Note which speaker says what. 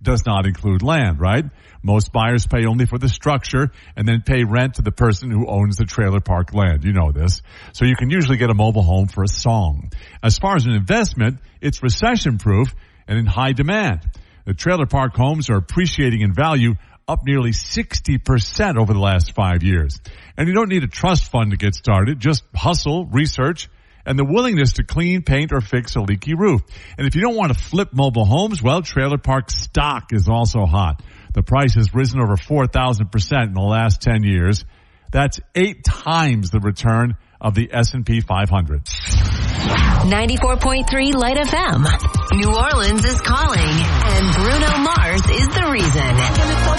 Speaker 1: does not include land, right? Most buyers pay only for the structure and then pay rent to the person who owns the trailer park land. You know this. So you can usually get a mobile home for a song. As far as an investment, it's recession-proof and in high demand. The trailer park homes are appreciating in value, up nearly 60% over the last 5 years. And you don't need a trust fund to get started. Just hustle, research, and the willingness to clean, paint, or fix a leaky roof. And if you don't want to flip mobile homes, well, trailer park stock is also hot. The price has risen over 4,000% in the last 10 years. That's 8 times the return of the S&P 500.
Speaker 2: 94.3 Light FM. New Orleans is calling, and Bruno Mars is the reason.